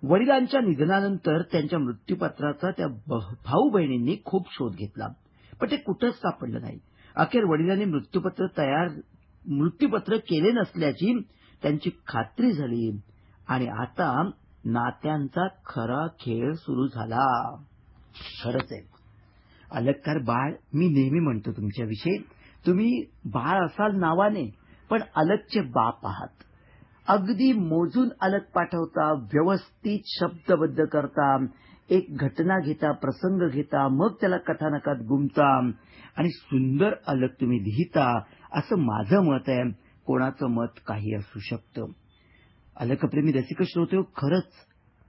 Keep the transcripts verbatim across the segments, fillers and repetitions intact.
वडिलांच्या निधनानंतर त्यांच्या मृत्यूपत्राचा त्या भाऊ बहिणींनी खूप शोध घेतला, पण ते कुठंच सापडलं नाही. अखेर वडिलांनी मृत्यूपत्र तयार मृत्यूपत्र केले नसल्याची त्यांची खात्री झाली आणि आता नात्यांचा खरा खेळ सुरू झाला. खरंच आहे अलगकार बाळ, मी नेहमी म्हणतो तुमच्याविषयी, तुम्ही बाळ असाल नावाने पण अलगचे बाप आहात. अगदी मोजून अलग पाठवता, व्यवस्थित शब्दबद्ध करता, एक घटना घेता, प्रसंग घेता, मग त्याला कथानकात गुंमता आणि सुंदर अलग तुम्ही लिहिता, असं माझं मत आहे. कोणाचं मत काही असू शकतं. अलगप्रेमी रसिक श्रोते, खरंच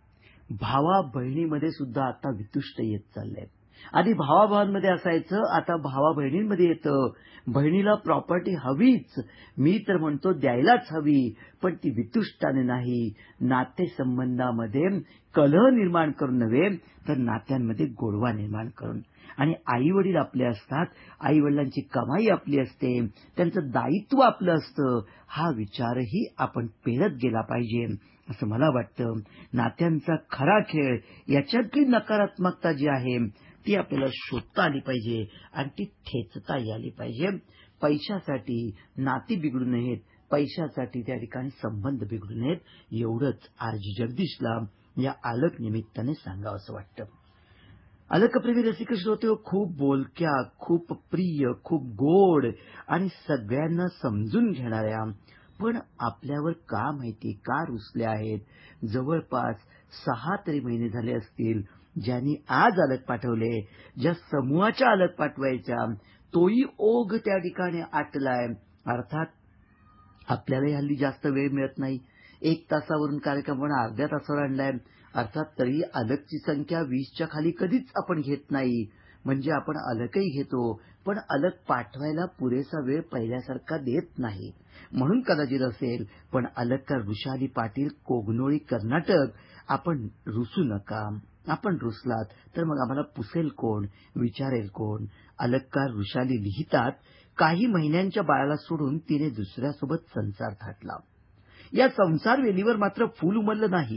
भावा बहिणीमध्ये सुद्धा आता वितुष्ट येत चाललंय. आधी भावाभावांमध्ये असायचं, आता भावा बहिणींमध्ये येतं. बहिणीला प्रॉपर्टी हवीच, मी तर म्हणतो द्यायलाच हवी, पण ती वितुष्टाने नाही, नातेसंबंधामध्ये कलह निर्माण करून नव्हे तर नात्यांमध्ये गोडवा निर्माण करून. आणि आईवडील आपले असतात, आईवडिलांची कमाई आपली असते, त्यांचं दायित्व आपलं असतं, हा विचारही आपण पेरत गेला पाहिजे असं मला वाटतं. नात्यांचा खरा खेळ, याच्यातली नकारात्मकता जी आहे ती आपल्याला शोधता आली पाहिजे आणि ती ठेचता आली पाहिजे. पैशासाठी नाती बिघडू नयेत, पैशासाठी त्या ठिकाणी संबंध बिघडू नयेत, एवढंच आरजी जगदीशला या अलग निमित्ताने सांगावं असं वाटतं. अलगप्रेमी रसिक श्रोते, खूप बोलक्या, खूप प्रिय, खूप गोड आणि सगळ्यांना समजून घेणाऱ्या, पण आपल्यावर का माहिती का रुसल्या आहेत. जवळपास सहा तरी महिने झाले असतील ज्यांनी आज अलग पाठवले, ज्या समूहाच्या अलग पाठवायच्या तोही ओघ त्या ठिकाणी आटलाय. अर्थात आपल्यालाही हल्ली जास्त वेळ मिळत नाही, एक तासावरून कार्यक्रम आपण अर्ध्या तासावर आणलाय. अर्थात तरी अलगची संख्या वीसच्या खाली कधीच आपण घेत नाही, म्हणजे आपण अलगही घेतो पण अलग पाठवायला पुरेसा वेळ पहिल्यासारखा देत नाही म्हणून कदाचित असेल. पण अलगकार वृषाली पाटील, कोगनोळी, कर्नाटक, आपण रुसू नका. आपण रुसलात तर मग आम्हाला पुसेल कोण, विचारेल कोण. अलगकार वृषाली लिहितात, काही महिन्यांच्या बाळाला सोडून तिने दुसऱ्यासोबत संसार थाटला. या संसार वेलीवर मात्र फूल उमललं नाही,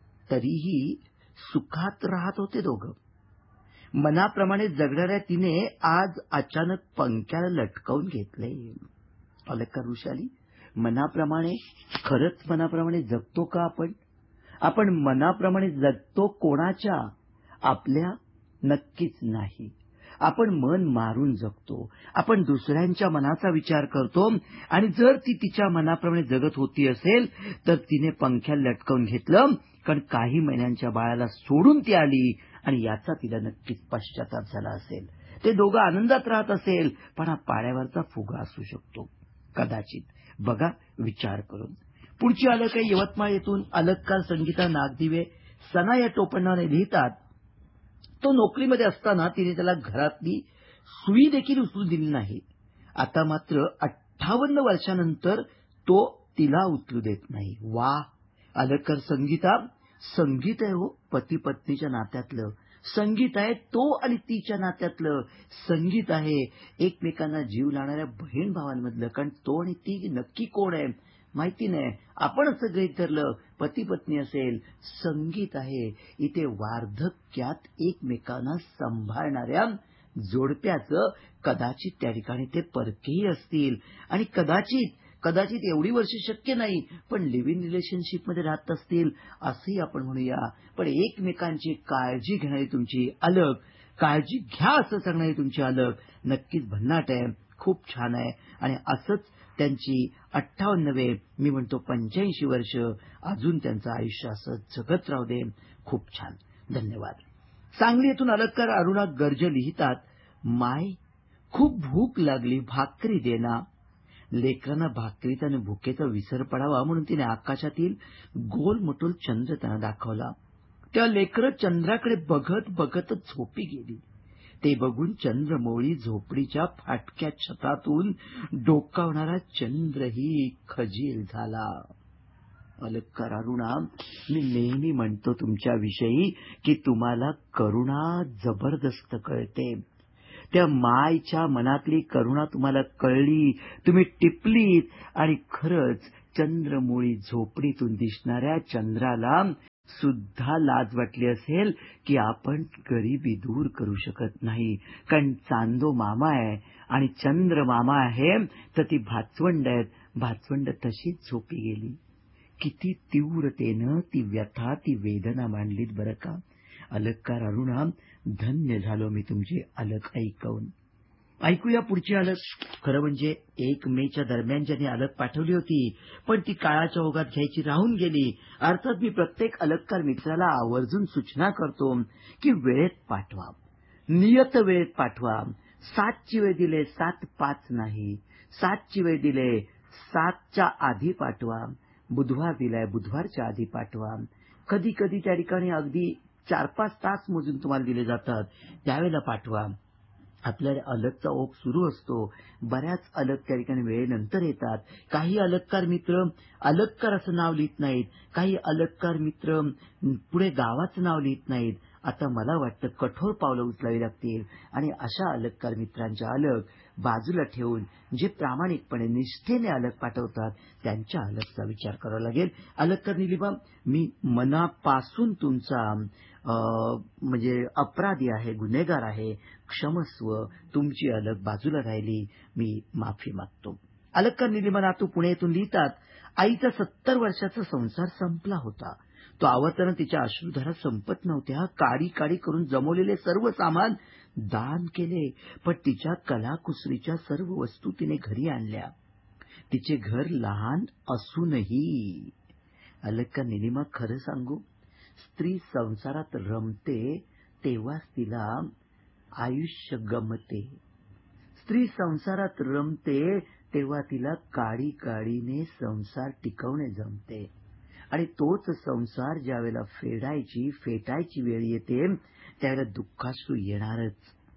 तरीही सुखात राहत होते दोघं. मनाप्रमाणे जगणाऱ्या तिने आज अचानक पंख्याला लटकवून घेतले. अलगकार वृषाली, मनाप्रमाणे, खरंच मनाप्रमाणे जगतो का आपण? आपण मनाप्रमाणे जगतो कोणाच्या? आपल्या? नक्कीच नाही. आपण मन मारून जगतो. आपण दुसऱ्यांच्या मनाचा विचार करतो आणि जर ती तिच्या मनाप्रमाणे जगत होती असेल तर तिने पंख्याला लटकवून घेतलं, कारण काही महिन्यांच्या बाळाला सोडून ती आली आणि याचा तिला नक्कीच पश्चाताप झाला असेल. ते दोघं आनंदात राहत असेल, पण हा पाण्यावरचा फुगा असू शकतो कदाचित. बघा विचार करून. पुढची अलग आहे यवतमाळ येथून अलगकार संगीता नागदिवे. सना या टोपणाने लिहितात, तो नोकरीमध्ये असताना तिने त्याला घरातली सुई देखील उचलून दिली नाही. आता मात्र अठ्ठावन्न वर्षानंतर तो तिला उचलू देत नाही. वा, अलगकर संगीता, संगीत आहे हो पती पत्नीच्या नात्यातलं, संगीत आहे तो आणि तिच्या नात्यातलं, संगीत आहे एकमेकांना जीव लावणाऱ्या बहीण भावांमधलं. कारण तो आणि ती नक्की कोण आहे माहिती नाही, आपण असं गृहीत धरलं पती पत्नी असेल. संगीत आहे इथे वार्धक्यात एकमेकांना सांभाळणाऱ्या जोडप्याचं. कदाचित त्या ठिकाणी ते परकेही असतील आणि कदाचित कदाचित एवढी वर्ष शक्य नाही, पण लिव्ह इन रिलेशनशिपमध्ये राहत असतील असंही आपण म्हणूया. पण एकमेकांची काळजी घेणारी तुमची अलग, काळजी घ्या असं सांगणारी तुमची अलग नक्कीच भन्नाट आहे, खूप छान आहे. आणि असंच त्यांची अठ्ठावन्नवे मी म्हणतो पंच्याऐंशी वर्ष अजून त्यांचं आयुष्य असं जगत राहू दे. खूप छान, धन्यवाद. सांगली येथून अलगकार अरुणा गर्ज लिहितात, माय खूप भूक लागली, भाकरी देना. लेकरांना भाकरीचा आणि भुकेचा विसर पडावा म्हणून तिने आकाशातील गोलमटोल चंद्र त्यांना दाखवला. त्या लेकरं चंद्राकडे बघत बघतच झोपी गेली. ते बघून चंद्रमौळी झोपडीच्या फाटक्या छतातून डोकावणारा चंद्रही खजील झाला. अलगकार अरुणा, मी नेहमी म्हणतो तुमच्याविषयी की तुम्हाला करुणा जबरदस्त कळते. त्या मायच्या मनातली करुणा तुम्हाला कळली, तुम्ही टिपलीत आणि खरंच चंद्रमौळी झोपडीतून दिसणाऱ्या चंद्राला सुद्धा लाज वाटली असेल की आपण गरिबी दूर करू शकत नाही. कारण चांदो मामा आहे आणि चंद्र मामा आहे तर ती भाचवंड आहेत. भाचवंड तशीच झोपी गेली. किती तीव्रतेनं ती व्यथा ती वेदना मांडलीत बरं का. अलककार अरुणा, धन्य झालो मी तुमची अलक ऐकून. ऐकूया पुढची अलक. खरं म्हणजे एक मेच्या दरम्यान ज्याने अलक पाठवली होती, पण ती काळाच्या ओघात घ्यायची राहून गेली. अर्थात मी प्रत्येक अलककार मित्राला आवर्जून सूचना करतो की वेळेत पाठवा, नियत वेळेत पाठवा. सातची वेळ दिले सात पाच नाही, सातची वेळ दिले सातच्या आधी पाठवा. बुधवार दिलाय बुधवारच्या आधी पाठवा. कधी कधी त्या ठिकाणी अगदी चार पाच तास मोजून तुम्हाला दिले जातात, त्यावेळेला पाठवा. आपल्याला अलकचा ओघ सुरू असतो. बऱ्याच अलक त्या ठिकाणी वेळेनंतर येतात. काही अलककार मित्र अलककार असं नाव लिहित नाहीत, काही अलककार मित्र पुढे गावाचं नाव लिहित नाहीत. आता मला वाटतं कठोर पावलं उचलावी लागतील आणि अशा अलककार मित्रांच्या अलक बाजूला ठेवून जे प्रामाणिकपणे निष्ठेने अलक पाठवतात त्यांच्या अलकचा विचार करावा लागेल. अलककार निलिमा, मी मनापासून तुमचा म्हणजे अपराधी आहे, गुन्हेगार आहे, क्षमस्व. तुमची अलक बाजूला राहिली, मी माफी मागतो. अलककार निलिमा नातू पुणे येथून लिहितात, आईचा सत्तर वर्षाचा संसार संपला होता. तो आवर्तन तिच्या अश्रुधारा संपत नव्हत्या. काडी काडी करून जमवलेले सर्व सामान दान केले, पण तिच्या कलाकुसरीच्या सर्व वस्तू तिने घरी आणल्या. तिचे घर लहान असूनही. अलककार निलिमा, खरं सांगू, स्त्री संसारात रमते तेव्हाच तिला आयुष्य गमते. स्त्री संसारात रमते तेव्हा तिला काडी काडीने संसार टिकवणे जमते. आणि तोच संसार ज्यावेळेला फेडायची फेटायची वेळ येते त्यावेळेला दुःखाश्रू येणारच.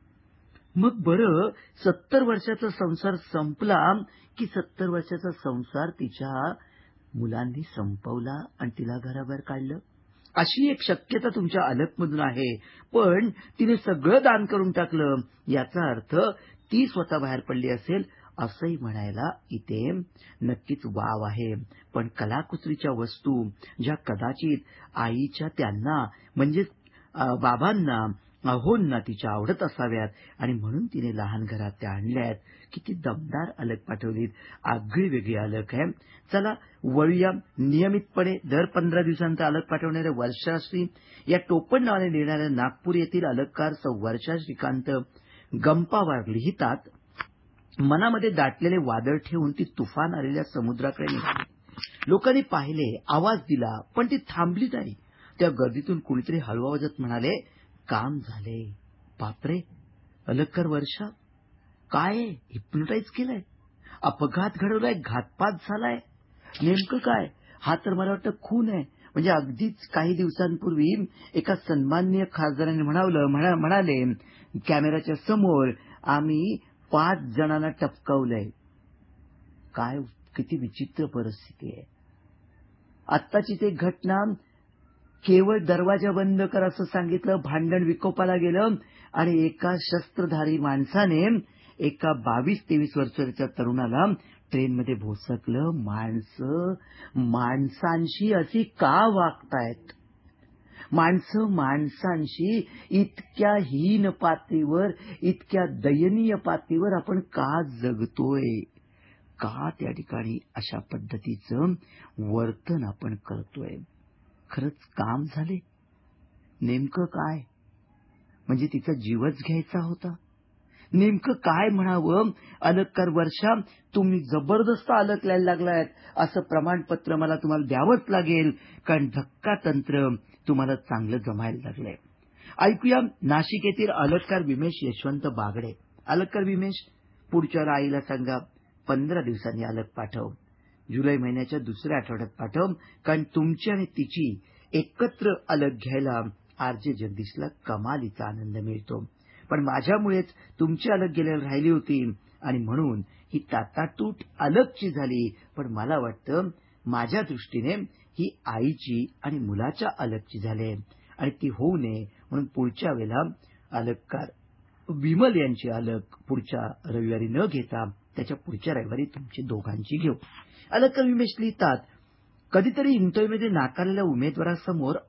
मग बरं, सत्तर वर्षाचा संसार संपला की सत्तर वर्षाचा संसार तिच्या मुलांनी संपवला आणि तिला घराबाहेर काढलं? अशी एक शक्यता तुमच्या अलकमधून आहे. पण तिने सगळं दान करून टाकलं, याचा अर्थ ती स्वतः बाहेर पडली असेल असंही म्हणायला इथे नक्कीच वाव आहे. पण कलाकुसरीच्या वस्तू ज्या कदाचित आईच्या त्यांना म्हणजे बाबांना अहोंना तिच्या आवडत असाव्यात आणि म्हणून तिने लहान घरात त्या आणल्यात. किती दमदार अलक पाठवलीत. आगळी वेगळी अलक आहे. चला वळूया नियमितपणे दर पंधरा दिवसांचा अलक पाठवणाऱ्या वर्षाश्री या टोपण नावाने लिहिणाऱ्या नागपूर येथील अलककार सौ वर्षा श्रीकांत गंपावार लिहितात, मनामध्ये दाटलेले वादळ ठेवून ती तुफान आलेल्या समुद्राकडे निघाली. लोकांनी पाहिले, आवाज दिला, पण ती थांबली नाही. त्या गर्दीतून कुणीतरी हळू आवाजात म्हणाले, काम झाले. बापरे, अलककार वर्षा काय हिप्नोटाईज केलंय, अपघात घडवलाय, घातपात झालाय, नेमकं काय? हा तर मला वाटतं खून आहे. म्हणजे अगदीच काही दिवसांपूर्वी एका सन्माननीय खासदारांनी म्हणावलं म्हणा म्हणाले कॅमेऱ्याच्या समोर, आम्ही पाच जणांना टपकावलंय. काय किती विचित्र परिस्थिती आहे. आत्ताची ते घटना, केवळ दरवाजा बंद कर असं सांगितलं, भांडण विकोपाला गेलं आणि एका शस्त्रधारी माणसाने एका बावीस तेवीस वर्षाच्या तरुणाला ट्रेनमध्ये भोसकलं. माणसं माणसांशी अशी का वागतायत? माणसं माणसांशी इतक्या हीन पातळीवर, इतक्या दयनीय पातळीवर आपण का जगतोय? का त्या ठिकाणी अशा पद्धतीचं वर्तन आपण करतोय? खरंच काम झाले? नेमकं काय? म्हणजे तिचा जीवच घ्यायचा होता? नेमकं काय म्हणावं? अलककार वर्षा, तुम्ही जबरदस्त अलक लिहायला लागलायत असं प्रमाणपत्र मला तुम्हाला द्यावंच लागेल, कारण धक्का तंत्र तुम्हाला चांगलं जमायला लागलंय. ऐकूया नाशिक येथील अलककार विमेश यशवंत बागडे. अलककार विमेश, पुढच्या आईला सांगा पंधरा दिवसांनी अलक पाठव. जुलै महिन्याच्या दुसऱ्या आठवड्यात पाठव, कारण तुमची आणि तिची एकत्र अलक घ्यायला आरजे जगदीशला कमालीचा आनंद मिळतो. पण माझ्यामुळेच तुमची अलक गेल्याला राहिली होती आणि म्हणून ही ताटातूट अलकची झाली. पण मला वाटतं माझ्या दृष्टीने ही आईची आणि मुलाच्या अलकची झाली आणि ती होऊ नये म्हणून पुढच्या वेळेला अलककार विमल यांची अलक पुढच्या रविवारी न घेता त्याच्या पुढच्या रविवारी तुमची दोघांची घेऊ. अलककार विमेश लिहितात, कधीतरी इंटरव्ह्यूमध्ये नाकारलेल्या उमेदवारासमोर